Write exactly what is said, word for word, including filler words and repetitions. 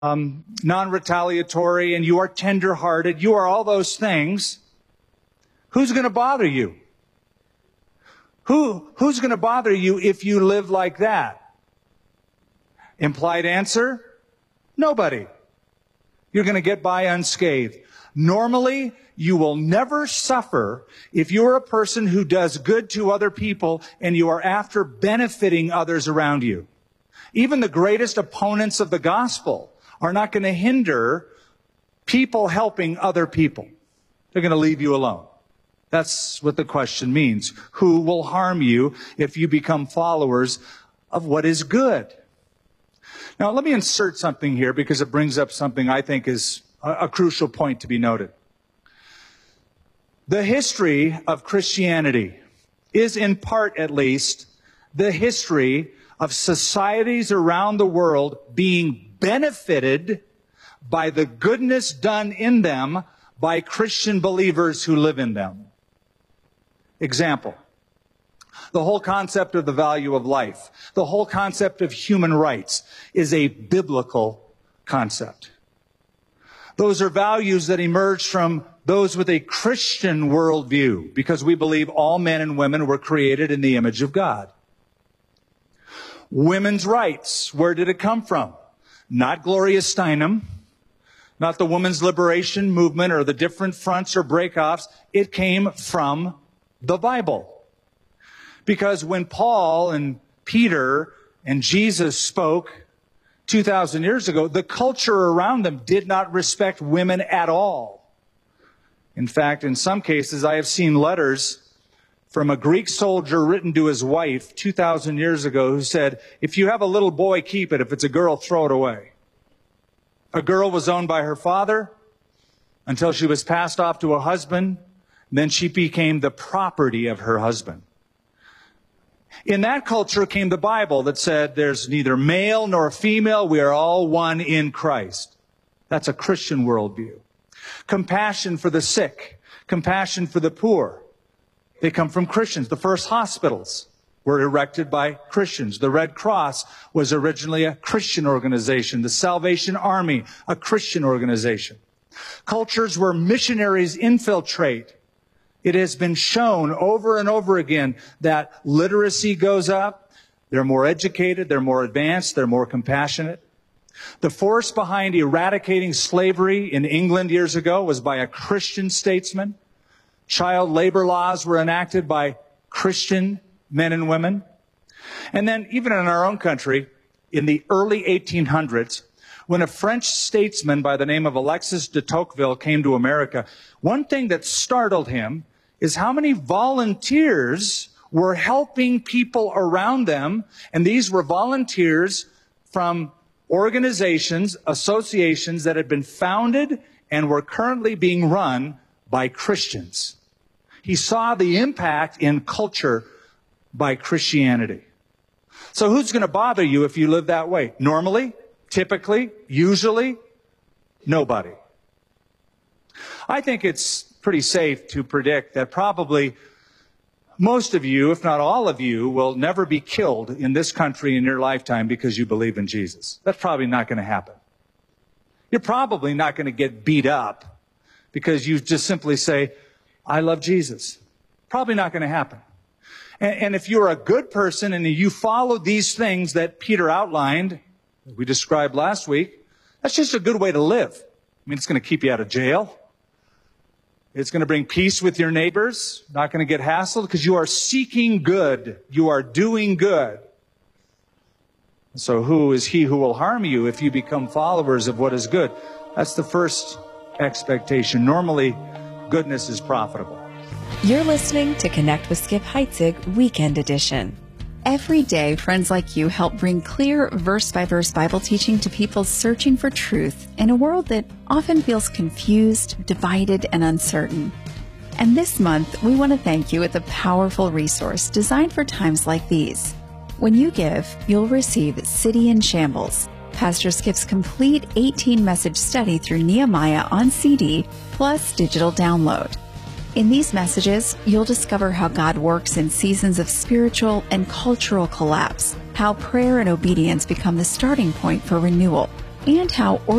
um, non-retaliatory, and you are tender-hearted, you are all those things, who's going to bother you? Who, who's going to bother you if you live like that? Implied answer? Nobody. You're going to get by unscathed. Normally, you will never suffer if you're a person who does good to other people and you are after benefiting others around you. Even the greatest opponents of the gospel are not going to hinder people helping other people. They're going to leave you alone. That's what the question means. Who will harm you if you become followers of what is good? Now, let me insert something here because it brings up something I think is a, a crucial point to be noted. The history of Christianity is, in part at least, the history of societies around the world being benefited by the goodness done in them by Christian believers who live in them. Example, the whole concept of the value of life, the whole concept of human rights is a biblical concept. Those are values that emerge from those with a Christian worldview because we believe all men and women were created in the image of God. Women's rights, where did it come from? Not Gloria Steinem, not the women's liberation movement or the different fronts or breakoffs. It came from the Bible. Because when Paul and Peter and Jesus spoke two thousand years ago, the culture around them did not respect women at all. In fact, in some cases, I have seen letters from a Greek soldier written to his wife two thousand years ago who said, if you have a little boy, keep it. If it's a girl, throw it away. A girl was owned by her father until she was passed off to a husband. Then she became the property of her husband. In that culture came the Bible that said there's neither male nor female. We are all one in Christ. That's a Christian worldview. Compassion for the sick, compassion for the poor. They come from Christians. The first hospitals were erected by Christians. The Red Cross was originally a Christian organization. The Salvation Army, a Christian organization. Cultures where missionaries infiltrate. It has been shown over and over again that literacy goes up. They're more educated. They're more advanced. They're more compassionate. The force behind eradicating slavery in England years ago was by a Christian statesman. Child labor laws were enacted by Christian men and women. And then even in our own country, in the early eighteen hundreds, when a French statesman by the name of Alexis de Tocqueville came to America, one thing that startled him is how many volunteers were helping people around them. And these were volunteers from organizations, associations that had been founded and were currently being run by Christians. He saw the impact in culture by Christianity. So who's going to bother you if you live that way? Normally, typically, usually, nobody. I think it's pretty safe to predict that probably most of you, if not all of you, will never be killed in this country in your lifetime because you believe in Jesus. That's probably not going to happen. You're probably not going to get beat up because you just simply say, I love Jesus. Probably not going to happen. And, and if you're a good person and you follow these things that Peter outlined, that we described last week, that's just a good way to live. I mean, it's going to keep you out of jail. It's going to bring peace with your neighbors, not going to get hassled because you are seeking good. You are doing good. So who is he who will harm you if you become followers of what is good? That's the first expectation. Normally, goodness is profitable. You're listening to Connect with Skip Heitzig Weekend Edition. Every day, friends like you help bring clear verse-by-verse Bible teaching to people searching for truth in a world that often feels confused, divided, and uncertain. And this month, we want to thank you with a powerful resource designed for times like these. When you give, you'll receive City in Shambles, Pastor Skip's complete eighteen-message study through Nehemiah on C D, plus digital download. In these messages, you'll discover how God works in seasons of spiritual and cultural collapse, how prayer and obedience become the starting point for renewal, and how